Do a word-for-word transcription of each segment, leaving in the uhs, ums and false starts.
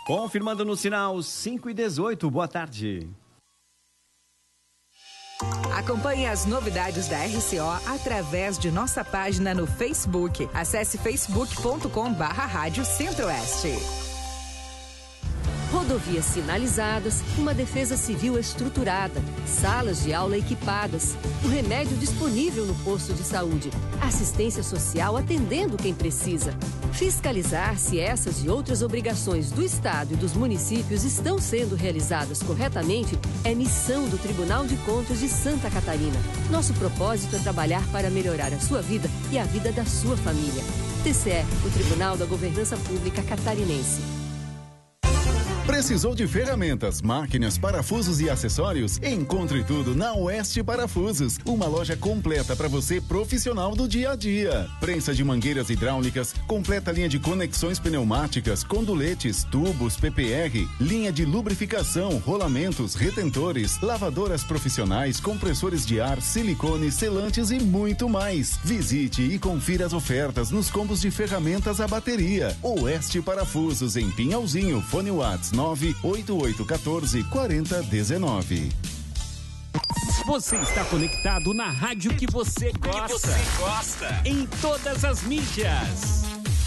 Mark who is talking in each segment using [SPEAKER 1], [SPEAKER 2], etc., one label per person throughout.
[SPEAKER 1] Confirmando no sinal cinco e dezoito, boa tarde.
[SPEAKER 2] Acompanhe as novidades da R C O através de nossa página no Facebook. Acesse facebook ponto com barra Rádio Centro-Oeste.
[SPEAKER 3] Rodovias sinalizadas, uma defesa civil estruturada, salas de aula equipadas, o remédio disponível no posto de saúde, assistência social atendendo quem precisa. Fiscalizar se essas e outras obrigações do Estado e dos municípios estão sendo realizadas corretamente é missão do Tribunal de Contas de Santa Catarina. Nosso propósito é trabalhar para melhorar a sua vida e a vida da sua família. T C E, o Tribunal da Governança Pública Catarinense.
[SPEAKER 4] Precisou de ferramentas, máquinas, parafusos e acessórios? Encontre tudo na Oeste Parafusos, uma loja completa para você profissional do dia a dia. Prensa de mangueiras hidráulicas, completa linha de conexões pneumáticas, conduletes, tubos, P P R, linha de lubrificação, rolamentos, retentores, lavadoras profissionais, compressores de ar, silicone, selantes e muito mais. Visite e confira as ofertas nos combos de ferramentas à bateria. Oeste Parafusos em Pinhalzinho, fone WhatsApp nove oito oito um quatro quatro zero um nove.
[SPEAKER 5] Você está conectado na rádio que você gosta. Que você gosta. Em todas as mídias.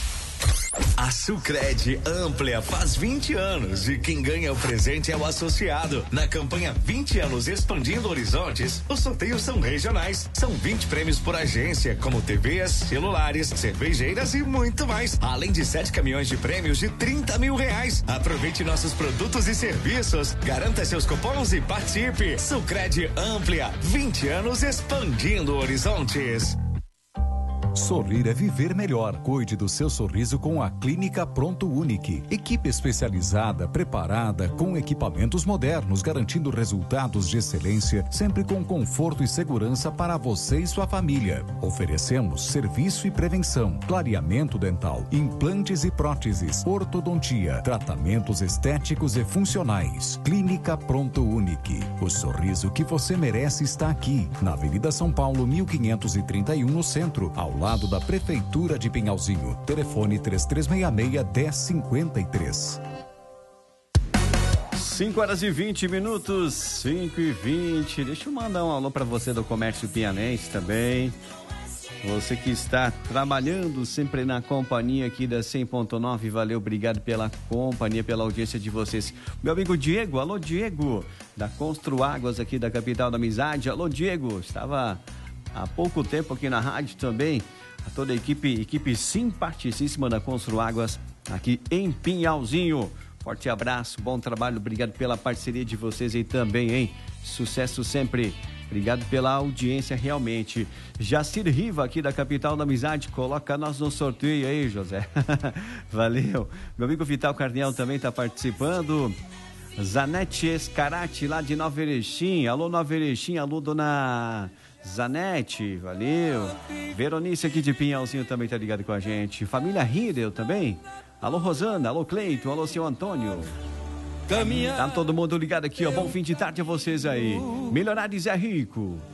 [SPEAKER 6] A Sucred Amplia faz vinte anos e quem ganha o presente é o associado. Na campanha vinte anos Expandindo Horizontes, os sorteios são regionais. São vinte prêmios por agência, como T Vs, celulares, cervejeiras e muito mais. Além de sete caminhões de prêmios de trinta mil reais. Aproveite nossos produtos e serviços. Garanta seus cupons e participe. Sucred Amplia, vinte anos Expandindo Horizontes.
[SPEAKER 7] Sorrir é viver melhor. Cuide do seu sorriso com a Clínica Pronto Unique. Equipe especializada, preparada, com equipamentos modernos, garantindo resultados de excelência, sempre com conforto e segurança para você e sua família. Oferecemos serviço e prevenção, clareamento dental, implantes e próteses, ortodontia, tratamentos estéticos e funcionais. Clínica Pronto Unique. O sorriso que você merece está aqui, na Avenida São Paulo, mil quinhentos e trinta e um, no centro, ao lado da Prefeitura de Pinhalzinho. Telefone três três seis seis, um zero cinco três.
[SPEAKER 1] cinco horas e vinte minutos, cinco e vinte. Deixa eu mandar um alô para você do Comércio Pianense também. Você que está trabalhando sempre na companhia aqui da cem ponto nove, valeu, obrigado pela companhia, pela audiência de vocês. Meu amigo Diego, alô Diego, da Construáguas aqui da capital da amizade. Alô Diego, estava há pouco tempo aqui na rádio também, a toda a equipe, equipe simpaticíssima da Construáguas aqui em Pinhalzinho. Forte abraço, bom trabalho, obrigado pela parceria de vocês aí também, hein? Sucesso sempre. Obrigado pela audiência, realmente. Jacir Riva, aqui da capital da amizade, coloca nós no sorteio aí, José. Valeu. Meu amigo Vital Carniel também está participando. Zanete Escarate, lá de Nova Erechim. Alô, Nova Erechim, alô, dona Zanete, valeu. Veronice aqui de Pinhalzinho também tá ligado com a gente. Família Riedel também. Alô, Rosana, alô, Cleiton, alô, seu Antônio. Tá todo mundo ligado aqui, ó. Bom fim de tarde a vocês aí. Milionários é rico.